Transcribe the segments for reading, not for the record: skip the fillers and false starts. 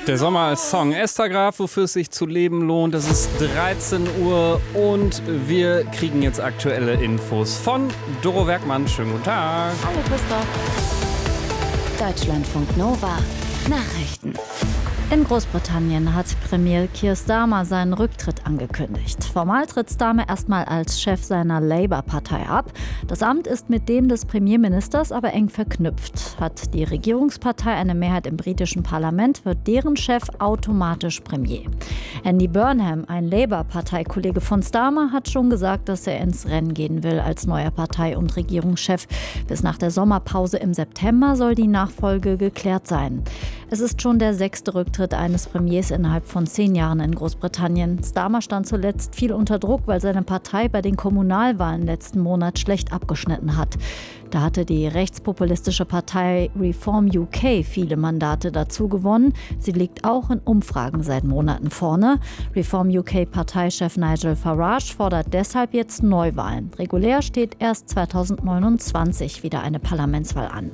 Der Sommer als Song. Esther Graf, wofür es sich zu leben lohnt. Es ist 13 Uhr und wir kriegen jetzt aktuelle Infos von Doro Werkmann. Schönen guten Tag. Hallo Christoph. Deutschlandfunk Nova. Nachrichten. In Großbritannien hat Premier Keir Starmer seinen Rücktritt angekündigt. Formal tritt Starmer erstmal als Chef seiner Labour-Partei ab. Das Amt ist mit dem des Premierministers aber eng verknüpft. Hat die Regierungspartei eine Mehrheit im britischen Parlament, wird deren Chef automatisch Premier. Andy Burnham, ein Labour-Parteikollege von Starmer, hat schon gesagt, dass er ins Rennen gehen will als neuer Partei- und Regierungschef. Bis nach der Sommerpause im September soll die Nachfolge geklärt sein. Es ist schon der 6. Rücktritt eines Premiers innerhalb von 10 Jahren in Großbritannien. Starmer stand zuletzt viel unter Druck, weil seine Partei bei den Kommunalwahlen letzten Monat schlecht abgeschnitten hat. Da hatte die rechtspopulistische Partei Reform UK viele Mandate dazu gewonnen. Sie liegt auch in Umfragen seit Monaten vorne. Reform UK-Parteichef Nigel Farage fordert deshalb jetzt Neuwahlen. Regulär steht erst 2029 wieder eine Parlamentswahl an.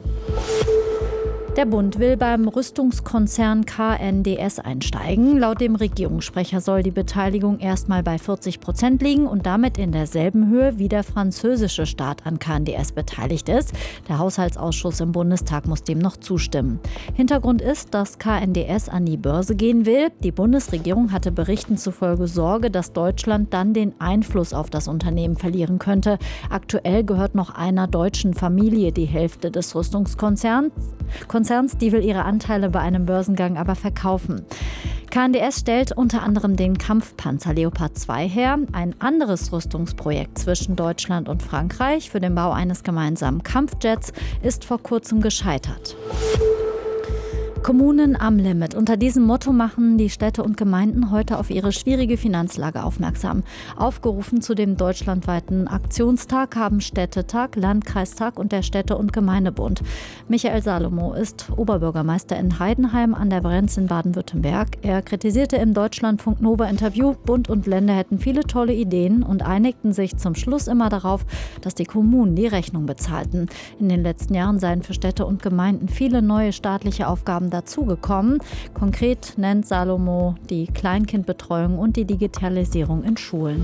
Der Bund will beim Rüstungskonzern KNDS einsteigen. Laut dem Regierungssprecher soll die Beteiligung erstmal bei 40% liegen und damit in derselben Höhe wie der französische Staat an KNDS beteiligt ist. Der Haushaltsausschuss im Bundestag muss dem noch zustimmen. Hintergrund ist, dass KNDS an die Börse gehen will. Die Bundesregierung hatte Berichten zufolge Sorge, dass Deutschland dann den Einfluss auf das Unternehmen verlieren könnte. Aktuell gehört noch einer deutschen Familie die Hälfte des Rüstungskonzerns. Die will ihre Anteile bei einem Börsengang aber verkaufen. KNDS stellt unter anderem den Kampfpanzer Leopard 2 her, ein anderes Rüstungsprojekt zwischen Deutschland und Frankreich für den Bau eines gemeinsamen Kampfjets ist vor kurzem gescheitert. Kommunen am Limit. Unter diesem Motto machen die Städte und Gemeinden heute auf ihre schwierige Finanzlage aufmerksam. Aufgerufen zu dem deutschlandweiten Aktionstag haben Städtetag, Landkreistag und der Städte- und Gemeindebund. Michael Salomo ist Oberbürgermeister in Heidenheim an der Brenz in Baden-Württemberg. Er kritisierte im Deutschlandfunk Nova-Interview, Bund und Länder hätten viele tolle Ideen und einigten sich zum Schluss immer darauf, dass die Kommunen die Rechnung bezahlten. In den letzten Jahren seien für Städte und Gemeinden viele neue staatliche Aufgaben dazugekommen. Konkret nennt Salomo die Kleinkindbetreuung und die Digitalisierung in Schulen.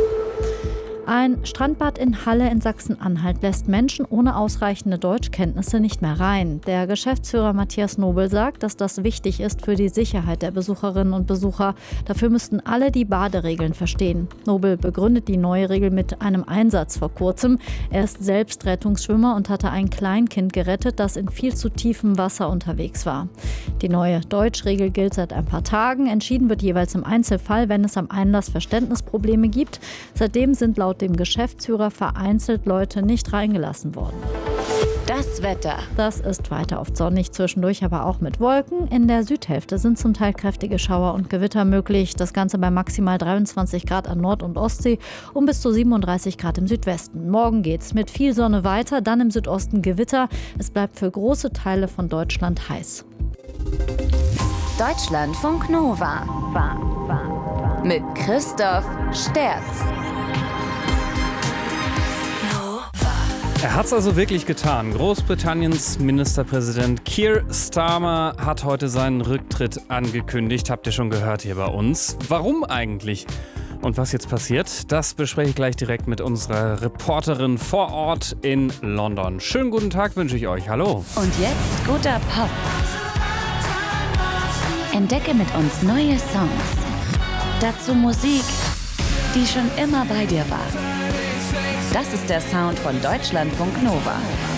Ein Strandbad in Halle in Sachsen-Anhalt lässt Menschen ohne ausreichende Deutschkenntnisse nicht mehr rein. Der Geschäftsführer Matthias Nobel sagt, dass das wichtig ist für die Sicherheit der Besucherinnen und Besucher. Dafür müssten alle die Baderegeln verstehen. Nobel begründet die neue Regel mit einem Einsatz vor kurzem. Er ist selbst Rettungsschwimmer und hatte ein Kleinkind gerettet, das in viel zu tiefem Wasser unterwegs war. Die neue Deutschregel gilt seit ein paar Tagen. Entschieden wird jeweils im Einzelfall, wenn es am Einlass Verständnisprobleme gibt. Seitdem sind laut dem Geschäftsführer vereinzelt Leute nicht reingelassen worden. Das Wetter. Das ist weiter oft sonnig, zwischendurch aber auch mit Wolken. In der Südhälfte sind zum Teil kräftige Schauer und Gewitter möglich. Das Ganze bei maximal 23 Grad an Nord- und Ostsee und bis zu 37 Grad im Südwesten. Morgen geht's mit viel Sonne weiter, dann im Südosten Gewitter. Es bleibt für große Teile von Deutschland heiß. Deutschlandfunk Nova. Mit Christoph Sterz. Er hat es also wirklich getan. Großbritanniens Ministerpräsident Keir Starmer hat heute seinen Rücktritt angekündigt. Habt ihr schon gehört hier bei uns. Warum eigentlich? Und was jetzt passiert, das bespreche ich gleich direkt mit unserer Reporterin vor Ort in London. Schönen guten Tag wünsche ich euch. Hallo. Und jetzt guter Pop. Entdecke mit uns neue Songs. Dazu Musik, die schon immer bei dir war. Das ist der Sound von Deutschlandfunk Nova.